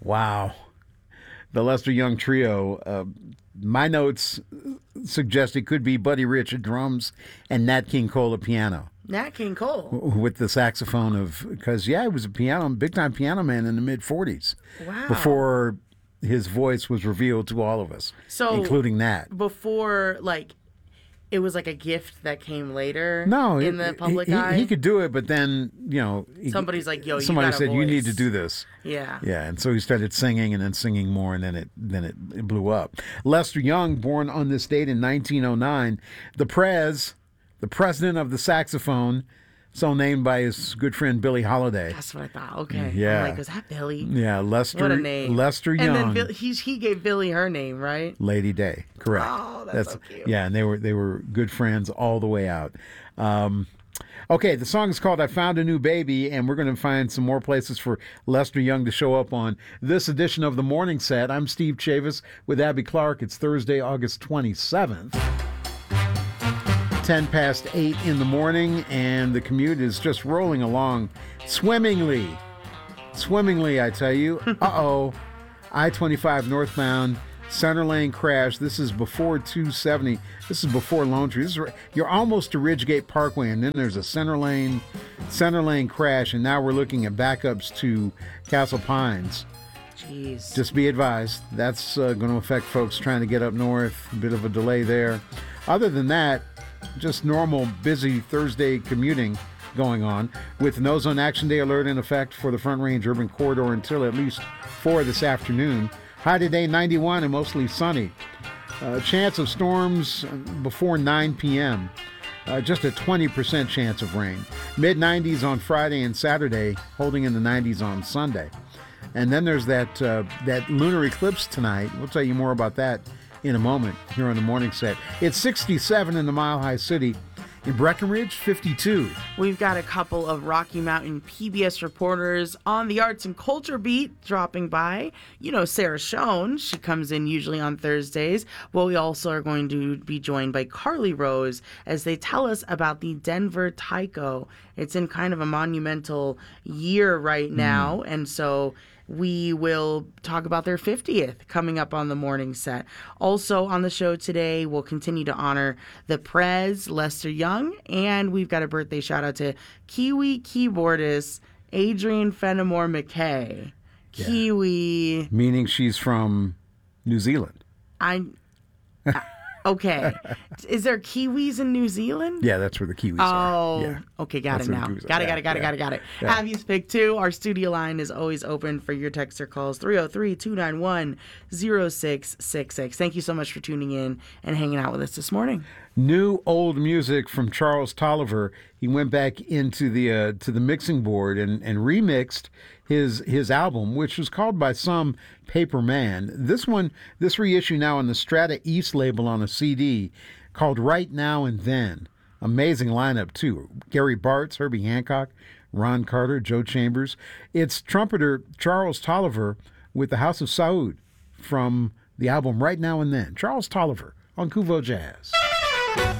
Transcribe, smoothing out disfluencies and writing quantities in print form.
Wow. The Lester Young Trio. My notes suggest it could be Buddy Rich at drums and Nat King Cole at piano. Nat King Cole. With the saxophone because he was a big time piano man in the mid 40s. Wow. Before his voice was revealed to all of us, including Nat. Before, it was like a gift that came later in the public eye? He could do it, but then, somebody's like, yo, somebody said, you need to do this. Yeah. Yeah, and so he started singing and then singing more, and then it blew up. Lester Young, born on this date in 1909, the president of the saxophone, so named by his good friend Billie Holiday. That's what I thought. Okay. Yeah. I'm like, was that Billie? Yeah, Lester. What a name. Lester Young. And then he gave Billie her name, right? Lady Day. Correct. Oh, that's so cute. Yeah, and they were good friends all the way out. Okay, the song is called I Found a New Baby, and we're going to find some more places for Lester Young to show up on this edition of The Morning Set. I'm Steve Chavis with Abby Clark. It's Thursday, August 27th. 10 past 8 in the morning, and the commute is just rolling along swimmingly. Swimmingly, I tell you. Uh-oh. I-25 northbound, center lane crash. This is before 270. This is before Lone Tree. You're almost to Ridgegate Parkway, and then there's a center lane crash, and now we're looking at backups to Castle Pines. Jeez. Just be advised. That's going to affect folks trying to get up north. A bit of a delay there. Other than that, just normal, busy Thursday commuting going on with no zone action day alert in effect for the Front Range Urban Corridor until at least 4 this afternoon. High today 91 and mostly sunny. Chance of storms before 9 p.m. Just a 20% chance of rain. Mid-90s on Friday and Saturday, holding in the 90s on Sunday. And then there's that lunar eclipse tonight. We'll tell you more about that in a moment here on the morning set. It's 67 in the Mile High City. In Breckenridge, 52. We've got a couple of Rocky Mountain PBS reporters on the arts and culture beat dropping by. You know Sarah Schoen. She comes in usually on Thursdays. Well, we also are going to be joined by Carly Rose as they tell us about the Denver Taiko. It's in kind of a monumental year right now, and so we will talk about their 50th coming up on the morning set. Also on the show today, we'll continue to honor the Prez, Lester Young, and we've got a birthday shout out to Kiwi keyboardist Adrienne Fenimore McKay. Yeah. Kiwi. Meaning she's from New Zealand. Okay. Is there Kiwis in New Zealand? Yeah, that's where the Kiwis are. Oh, Yeah. okay, got That's it where now. the Kiwis are. Got it. Yeah. Abby's Pick 2. Our studio line is always open for your text or calls, 303-291-0666. Thank you so much for tuning in and hanging out with us this morning. New old music from Charles Tolliver. He went back into the to the mixing board and remixed his album, which was called by some Paper Man. This reissue now on the Strata East label on a CD called Right Now and Then. Amazing lineup too. Gary Bartz, Herbie Hancock, Ron Carter, Joe Chambers. It's trumpeter Charles Tolliver with the House of Saud from the album Right Now and Then. Charles Tolliver on Kuvo Jazz.